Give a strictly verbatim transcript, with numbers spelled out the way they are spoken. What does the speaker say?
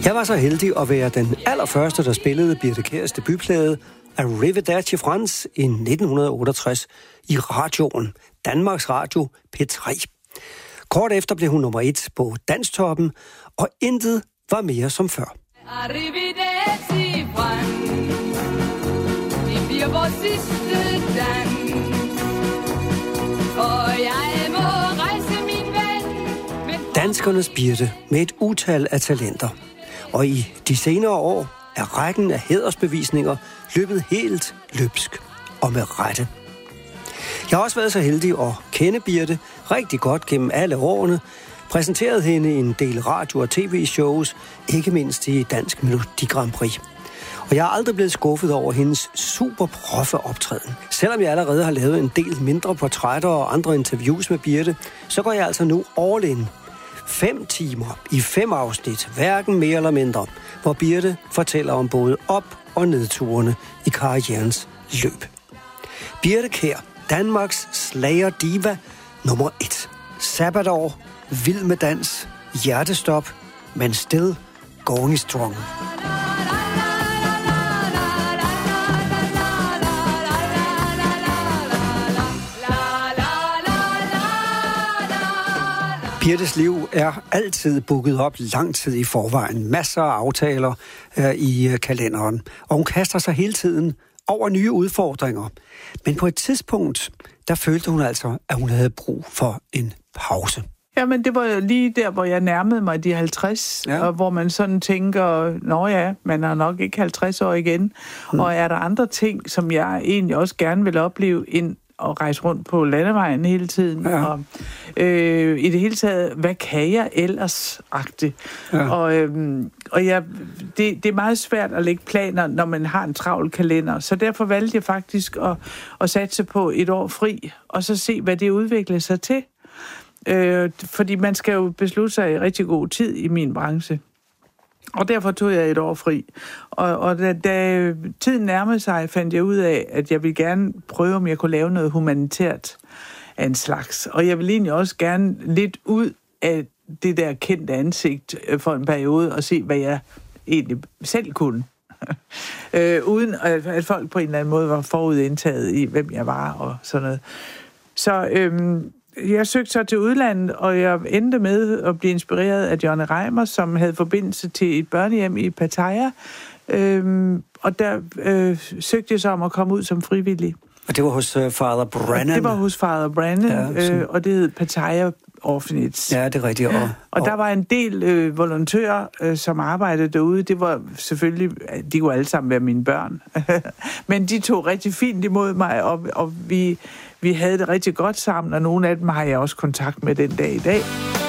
Jeg var så heldig at være den allerførste, der spillede Birthe Kjærs debutplade Arrivederci France i nitten otteogtres i radioen, Danmarks Radio P tre. Kort efter blev hun nummer et på Danstoppen, og intet var mere som før. Arrivederci France, det bliver vores sidste dans, og jeg må rejse min ven. Men... Danskernes Birthe med et utal af talenter. Og i de senere år er rækken af hædersbevisninger løbet helt løbsk og med rette. Jeg har også været så heldig at kende Birthe rigtig godt gennem alle årene, præsenteret hende i en del radio- og tv-shows, ikke mindst i Dansk Melodi Grand Prix. Og jeg er aldrig blevet skuffet over hendes super proffe optræden. Selvom jeg allerede har lavet en del mindre portrætter og andre interviews med Birthe, så går jeg altså nu all in. Fem timer i fem afsnit, hverken mere eller mindre, hvor Birthe fortæller om både op- og nedturene i karrierens løb. Birthe Kjær, Danmarks slager-diva nummer et. Sabbatår, vild med dans, hjertestop, men still going strong. Birthes liv er altid booket op lang tid i forvejen. Masser af aftaler øh, i øh, kalenderen. Og hun kaster sig hele tiden over nye udfordringer. Men på et tidspunkt, der følte hun altså, at hun havde brug for en pause. Jamen, det var lige der, hvor jeg nærmede mig de halvtreds, ja. Og hvor man sådan tænker, nå ja, man er nok ikke halvtreds år igen. Hmm. Og er der andre ting, som jeg egentlig også gerne vil opleve, end at rejse rundt på landevejen hele tiden. Ja. Og øh, i det hele taget, hvad kan jeg ellers-agtigt? Ja. Og, øh, og jeg, det, det er meget svært at lægge planer, når man har en travl kalender. Så derfor valgte jeg faktisk at, at satse på et år fri, og så se, hvad det udvikler sig til. Øh, fordi man skal jo beslutte sig i rigtig god tid i min branche. Og derfor tog jeg et år fri. Og, og da, da tiden nærmede sig, fandt jeg ud af, at jeg ville gerne prøve, om jeg kunne lave noget humanitært af en slags. Og jeg ville egentlig også gerne lidt ud af det der kendte ansigt for en periode, og se, hvad jeg egentlig selv kunne. øh, uden at, at folk på en eller anden måde var forudindtaget i, hvem jeg var og sådan noget. Så... Øhm, Jeg søgte så til udlandet, og jeg endte med at blive inspireret af Johnny Reimer, som havde forbindelse til et børnehjem i Pattaya. Øhm, og der øh, søgte jeg så om at komme ud som frivillig. Og det var hos uh, Father Brennan? Det var hos Father Brennan, ja, øh, og det hed Pattaya Orphanage. Ja, det er rigtigt. Og, og, og der var en del øh, volontører, øh, som arbejdede derude. Det var selvfølgelig, de kunne alle sammen være mine børn. Men de tog rigtig fint imod mig, og, og vi... Vi havde det rigtig godt sammen, og nogle af dem har jeg også kontakt med den dag i dag.